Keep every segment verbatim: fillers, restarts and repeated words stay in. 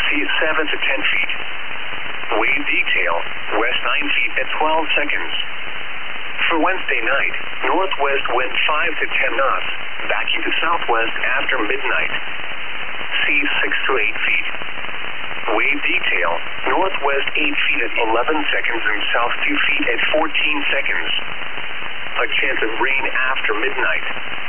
seas seven to ten feet. Wave detail, west nine feet at twelve seconds. For Wednesday night, northwest wind five to ten knots, backing to southwest after midnight. Seas six to eight feet. Wave detail, northwest eight feet at eleven seconds and south two feet at fourteen seconds. A chance of rain after midnight.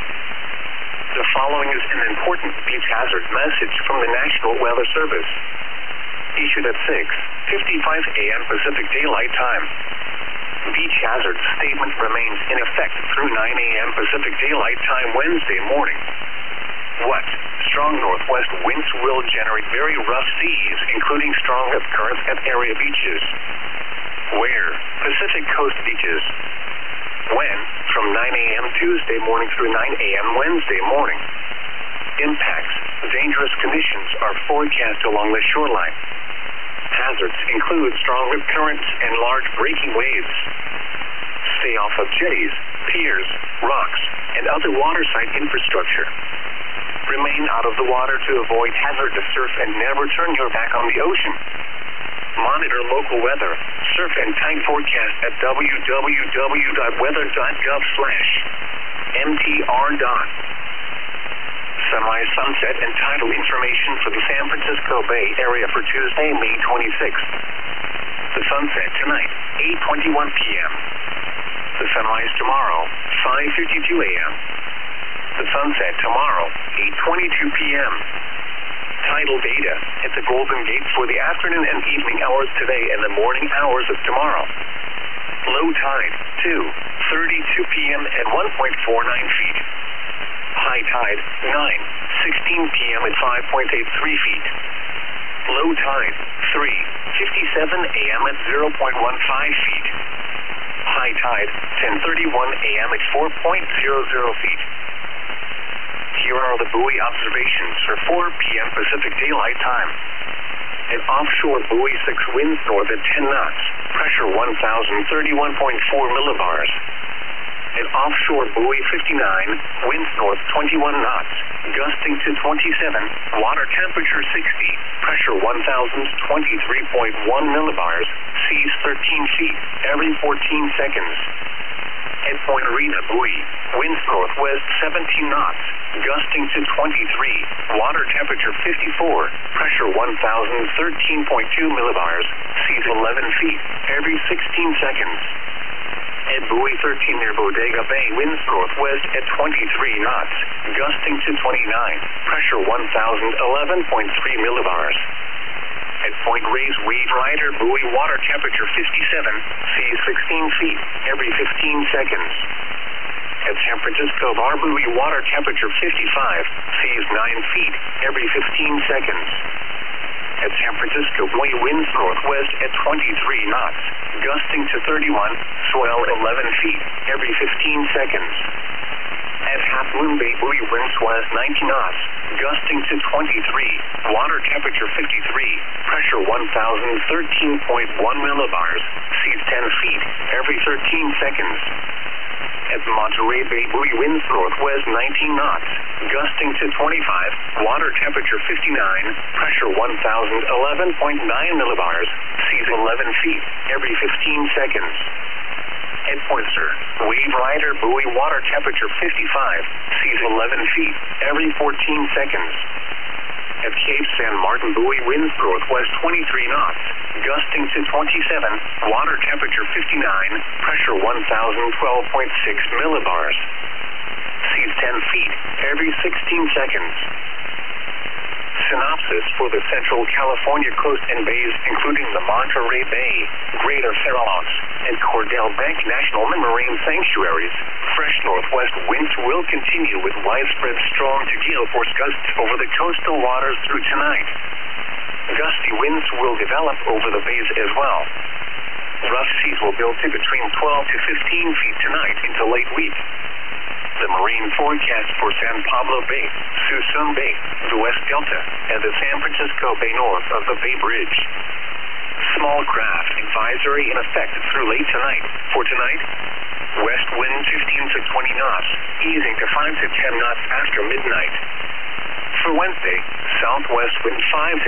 The following is an important beach hazard message from the National Weather Service. Issued at six fifty-five a m Pacific Daylight Time. Beach hazard statement remains in effect through nine a m Pacific Daylight Time Wednesday morning. What? Strong northwest winds will generate very rough seas, including strong up currents at area beaches. Where? Pacific coast beaches. When? From nine a m Tuesday morning through nine a m Wednesday morning. Impacts. Dangerous conditions are forecast along the shoreline. Hazards include strong rip currents and large breaking waves. Stay off of jetties, piers, rocks, and other waterside infrastructure. Remain out of the water to avoid hazardous surf and never turn your back on the ocean. Monitor local weather, surf and tide forecast at w w w dot weather dot gov slash m t r dot. Sunrise, sunset, and tidal information for the San Francisco Bay Area for Tuesday, May twenty-sixth. The sunset tonight, eight twenty-one p m The sunrise tomorrow, five fifty-two a m The sunset tomorrow, eight twenty-two p m Tidal data at the Golden Gate for the afternoon and evening hours today and the morning hours of tomorrow. Low tide, two thirty-two p m at one point four nine feet. High tide, nine sixteen p m at five point eight three feet. Low tide, three fifty-seven a m at zero point one five feet. High tide, ten thirty-one a m at four point zero zero feet. Here are the buoy observations for four p m Pacific Daylight Time. An offshore buoy six winds north at ten knots, pressure one thousand thirty-one point four millibars. An offshore buoy fifty-nine, winds north twenty-one knots, gusting to twenty-seven, water temperature sixty, pressure one thousand twenty-three point one millibars, seas thirteen feet, every fourteen seconds. At Point Arena buoy, winds northwest seventeen knots, gusting to twenty-three, water temperature fifty-four, pressure one thousand thirteen point two millibars, seas eleven feet, every sixteen seconds. At buoy thirteen near Bodega Bay, winds northwest at twenty-three knots, gusting to twenty-nine, pressure one thousand eleven point three millibars. At Point Reyes Wave Rider buoy, water temperature fifty-seven, seas sixteen feet, every fifteen seconds. At San Francisco Bar buoy, water temperature fifty-five, seas nine feet, every fifteen seconds. At San Francisco buoy, winds northwest at twenty-three knots, gusting to thirty-one, swell eleven feet, every fifteen seconds. At Half Moon Bay buoy, winds west ninety knots, gusting to twenty-three, water temperature fifty-three, pressure one thousand thirteen point one millibars, seas ten feet, every thirteen seconds. At Monterey Bay buoy, winds northwest nineteen knots, gusting to twenty-five, water temperature fifty-nine, pressure one thousand eleven point nine millibars, seas eleven feet, every fifteen seconds. At Pointer, Wave Rider buoy, water temperature fifty-five, seas eleven feet, every fourteen seconds. At Cape San Martin buoy, winds northwest twenty-three knots, gusting to twenty-seven, water temperature fifty-nine, pressure one thousand twelve point six millibars. Seas ten feet, every sixteen seconds. Synopsis for the Central California coast and bays, including the Monterey Bay, Greater Farallones, and Cordell Bank National Marine Sanctuaries. Fresh northwest winds will continue with widespread strong to gale force gusts over the coastal waters through tonight. Gusty winds will develop over the bays as well. Rough seas will build to between twelve to fifteen feet tonight into late week. The marine forecast for San Pablo Bay, Suisun Bay, the West Delta, and the San Francisco Bay north of the Bay Bridge. Small craft advisory in effect through late tonight. For tonight, west wind fifteen to twenty knots, easing to five to ten knots after midnight. For Wednesday, southwest wind five to